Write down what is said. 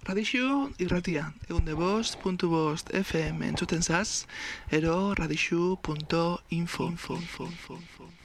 Radixu irratia, egunde5.5 FM entzuten zaz, ero radixu.info.